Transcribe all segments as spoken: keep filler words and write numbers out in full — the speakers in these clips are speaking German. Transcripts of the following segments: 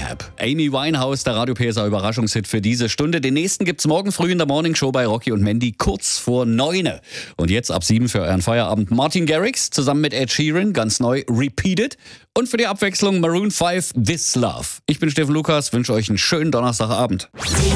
Rehab. Amy Winehouse, der Radio P S A Überraschungshit für diese Stunde. Den nächsten gibt's morgen früh in der Morning Show bei Rocky und Mandy kurz vor neun. Und jetzt ab sieben für euren Feierabend Martin Garrix zusammen mit Ed Sheeran, ganz neu Repeated. Und für die Abwechslung Maroon fünf, This Love. Ich bin Steffen Lukas, wünsche euch einen schönen Donnerstagabend.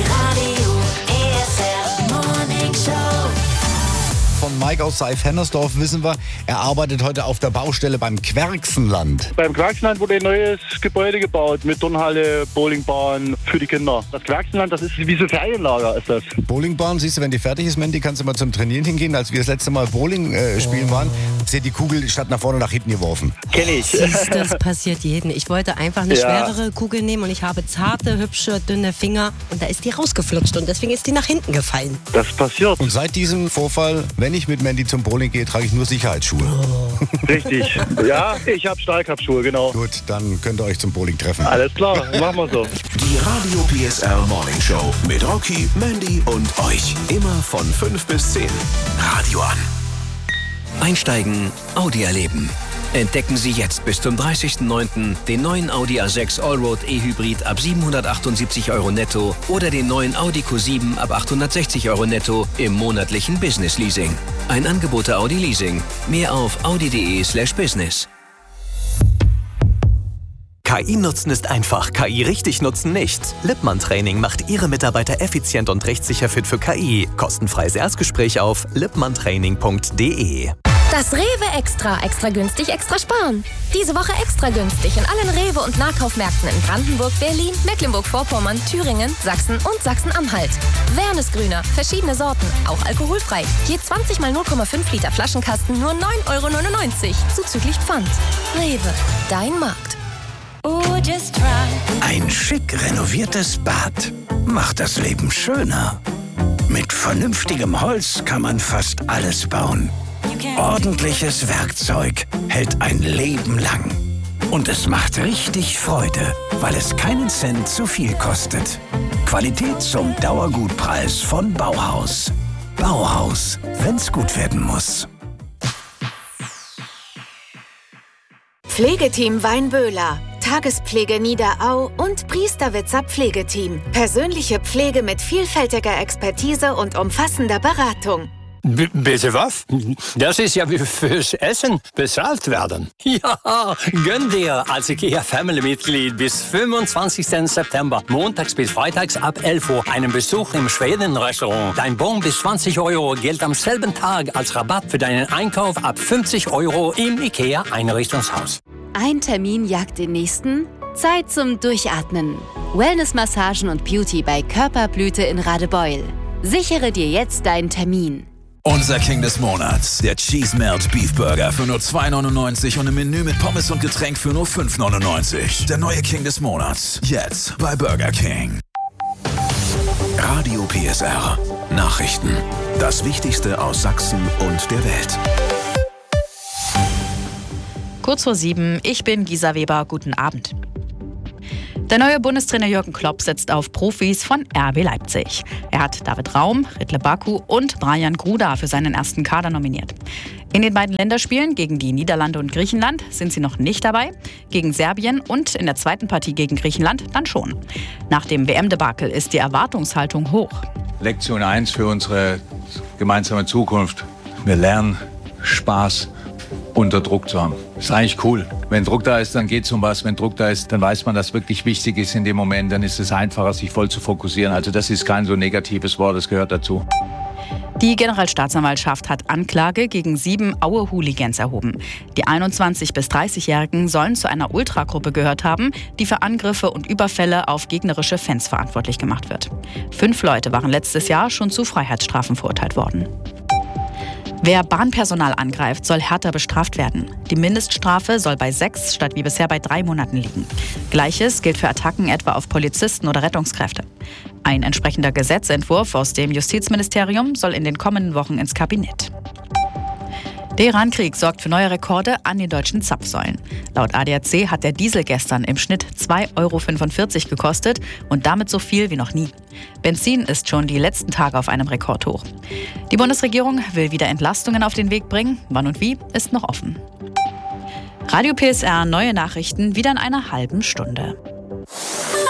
Von Mike aus Seif-Hennersdorf wissen wir, er arbeitet heute auf der Baustelle beim Querxenland. Beim Querxenland wurde ein neues Gebäude gebaut mit Turnhalle, Bowlingbahn für die Kinder. Das Querxenland, das ist wie so ein Ferienlager ist das. Bowlingbahn, siehst du, wenn die fertig ist, Mandy, kannst du mal zum Trainieren hingehen. Als wir das letzte Mal Bowling äh, spielen oh. waren, sie hat die Kugel statt nach vorne nach hinten geworfen. Kenn ich. Siehst, das passiert jedem. Ich wollte einfach eine Ja. schwerere Kugel nehmen und ich habe zarte, hübsche, dünne Finger und da ist die rausgeflutscht und deswegen ist die nach hinten gefallen. Das passiert. Und seit diesem Vorfall, wenn ich mit Mandy zum Bowling gehe, trage ich nur Sicherheitsschuhe. Oh. Richtig. Ja, ich habe Stahlkappschuhe, genau. Gut, dann könnt ihr euch zum Bowling treffen. Alles klar, machen wir so. Die Radio P S R Morning Show mit Rocky, Mandy und euch. Immer von fünf bis zehn. Radio an. Einsteigen, Audi erleben. Entdecken Sie jetzt bis zum dreißigsten neunten den neuen Audi A sechs Allroad E-Hybrid ab siebenhundertachtundsiebzig Euro netto oder den neuen Audi Q sieben ab achthundertsechzig Euro netto im monatlichen Business Leasing. Ein Angebot der Audi Leasing. Mehr auf audi.de slash business. K I nutzen ist einfach, K I richtig nutzen nicht. Lippmann Training macht Ihre Mitarbeiter effizient und rechtssicher fit für K I. Kostenfreies Erstgespräch auf lippmanntraining punkt de. Das Rewe Extra. Extra günstig, extra sparen. Diese Woche extra günstig in allen Rewe- und Nahkaufmärkten in Brandenburg, Berlin, Mecklenburg-Vorpommern, Thüringen, Sachsen und Sachsen-Anhalt. Wernesgrüner, verschiedene Sorten, auch alkoholfrei. Je zwanzig mal null Komma fünf Liter Flaschenkasten nur neun Euro neunundneunzig, zuzüglich Pfand. Rewe, dein Markt. Ein schick renoviertes Bad macht das Leben schöner. Mit vernünftigem Holz kann man fast alles bauen. Ordentliches Werkzeug hält ein Leben lang. Und es macht richtig Freude, weil es keinen Cent zu viel kostet. Qualität zum Dauergutpreis von Bauhaus. Bauhaus, wenn's gut werden muss. Pflegeteam Weinböhler, Tagespflege Niederau und Priesterwitzer Pflegeteam. Persönliche Pflege mit vielfältiger Expertise und umfassender Beratung. B- bitte was? Das ist ja wie fürs Essen bezahlt werden. Ja, gönn dir als IKEA Family-Mitglied bis fünfundzwanzigsten September, montags bis freitags ab elf Uhr, einen Besuch im Schweden-Restaurant. Dein Bon bis zwanzig Euro gilt am selben Tag als Rabatt für deinen Einkauf ab fünfzig Euro im IKEA-Einrichtungshaus. Ein Termin jagt den nächsten. Zeit zum Durchatmen. Wellness-Massagen und Beauty bei Körperblüte in Radebeul. Sichere dir jetzt deinen Termin. Unser King des Monats, der Cheese Melt Beef Burger für nur zwei neunundneunzig und ein Menü mit Pommes und Getränk für nur fünf neunundneunzig. Der neue King des Monats, jetzt bei Burger King. Radio P S R. Nachrichten. Das Wichtigste aus Sachsen und der Welt. Kurz vor sieben, ich bin Gisa Weber, guten Abend. Der neue Bundestrainer Jürgen Klopp setzt auf Profis von R B Leipzig. Er hat David Raum, Riedle Baku und Brian Gruda für seinen ersten Kader nominiert. In den beiden Länderspielen gegen die Niederlande und Griechenland sind sie noch nicht dabei, gegen Serbien und in der zweiten Partie gegen Griechenland dann schon. Nach dem W M-Debakel ist die Erwartungshaltung hoch. Lektion eins für unsere gemeinsame Zukunft. Wir lernen Spaß unter Druck zu haben. Ist eigentlich cool. Wenn Druck da ist, dann geht's um was. Wenn Druck da ist, dann weiß man, dass wirklich wichtig ist in dem Moment. Dann ist es einfacher, sich voll zu fokussieren. Also das ist kein so negatives Wort, das gehört dazu. Die Generalstaatsanwaltschaft hat Anklage gegen sieben Aue-Hooligans erhoben. Die einundzwanzig- bis dreißigjährigen sollen zu einer Ultragruppe gehört haben, die für Angriffe und Überfälle auf gegnerische Fans verantwortlich gemacht wird. Fünf Leute waren letztes Jahr schon zu Freiheitsstrafen verurteilt worden. Wer Bahnpersonal angreift, soll härter bestraft werden. Die Mindeststrafe soll bei sechs statt wie bisher bei drei Monaten liegen. Gleiches gilt für Attacken etwa auf Polizisten oder Rettungskräfte. Ein entsprechender Gesetzentwurf aus dem Justizministerium soll in den kommenden Wochen ins Kabinett. Der Irankrieg sorgt für neue Rekorde an den deutschen Zapfsäulen. Laut A D A C hat der Diesel gestern im Schnitt zwei Euro fünfundvierzig gekostet und damit so viel wie noch nie. Benzin ist schon die letzten Tage auf einem Rekordhoch. Die Bundesregierung will wieder Entlastungen auf den Weg bringen. Wann und wie, ist noch offen. Radio P S R, neue Nachrichten wieder in einer halben Stunde.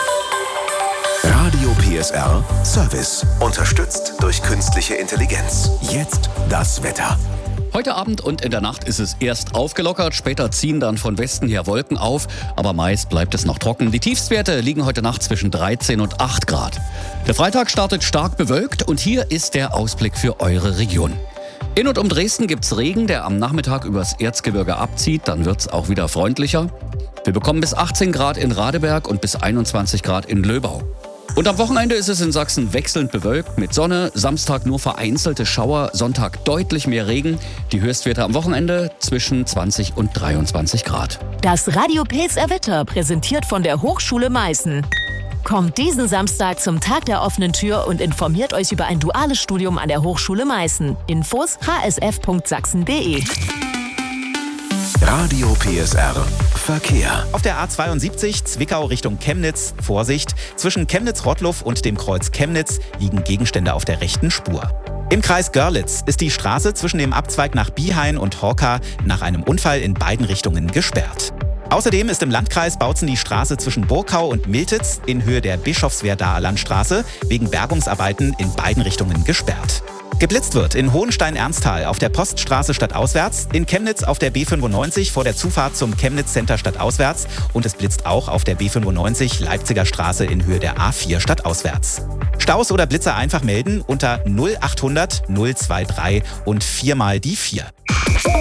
P S R Service. Unterstützt durch künstliche Intelligenz. Jetzt das Wetter. Heute Abend und in der Nacht ist es erst aufgelockert, später ziehen dann von Westen her Wolken auf, aber meist bleibt es noch trocken. Die Tiefstwerte liegen heute Nacht zwischen dreizehn und acht Grad. Der Freitag startet stark bewölkt und hier ist der Ausblick für eure Region. In und um Dresden gibt's Regen, der am Nachmittag übers Erzgebirge abzieht, dann wird's auch wieder freundlicher. Wir bekommen bis achtzehn Grad in Radeberg und bis einundzwanzig Grad in Löbau. Und am Wochenende ist es in Sachsen wechselnd bewölkt mit Sonne, Samstag nur vereinzelte Schauer, Sonntag deutlich mehr Regen. Die Höchstwerte am Wochenende zwischen zwanzig und dreiundzwanzig Grad. Das Radio P S R Wetter präsentiert von der Hochschule Meißen. Kommt diesen Samstag zum Tag der offenen Tür und informiert euch über ein duales Studium an der Hochschule Meißen. Infos h s f punkt sachsen punkt d e. Radio P S R Verkehr. Auf der A zweiundsiebzig Zwickau Richtung Chemnitz, Vorsicht, zwischen Chemnitz-Rottluff und dem Kreuz Chemnitz liegen Gegenstände auf der rechten Spur. Im Kreis Görlitz ist die Straße zwischen dem Abzweig nach Bihain und Horka nach einem Unfall in beiden Richtungen gesperrt. Außerdem ist im Landkreis Bautzen die Straße zwischen Burkau und Miltitz in Höhe der Bischofswerdaer Landstraße wegen Bergungsarbeiten in beiden Richtungen gesperrt. Geblitzt wird in Hohenstein-Ernsthal auf der Poststraße stadtauswärts, in Chemnitz auf der B fünfundneunzig vor der Zufahrt zum Chemnitz Center stadtauswärts und es blitzt auch auf der B fünfundneunzig Leipziger Straße in Höhe der A vier stadtauswärts. Staus oder Blitzer einfach melden unter null achthundert null drei drei und viermal die vier.